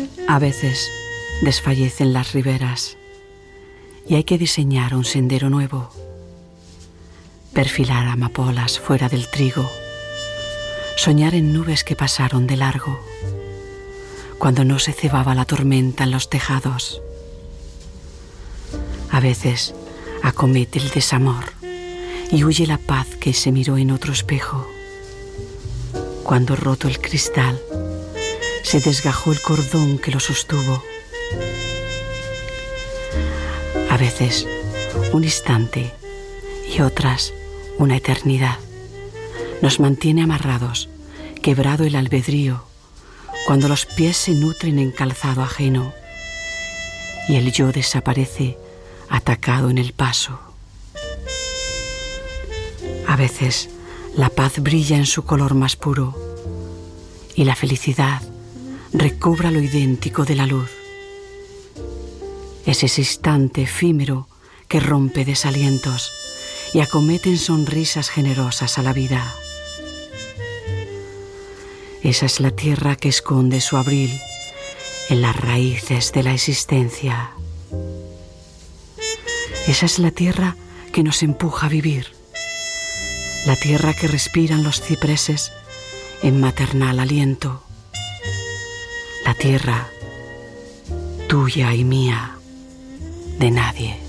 A veces desfallecen las riberas y hay que diseñar un sendero nuevo, perfilar amapolas fuera del trigo, soñar en nubes que pasaron de largo, cuando no se cebaba la tormenta en los tejados. A veces acomete el desamor y huye la paz que se miró en otro espejo, cuando roto el cristal se desgajó el cordón que lo sostuvo. A veces un instante y otras una eternidad nos mantiene amarrados, quebrado el albedrío, cuando los pies se nutren en calzado ajeno y el yo desaparece atacado en el paso. A veces la paz brilla en su color más puro y la felicidad recobra lo idéntico de la luz. Es ese instante efímero que rompe desalientos y acometen sonrisas generosas a la vida. Esa es la tierra que esconde su abril en las raíces de la existencia. Esa es la tierra que nos empuja a vivir, la tierra que respiran los cipreses en maternal aliento, la tierra tuya y mía, de nadie.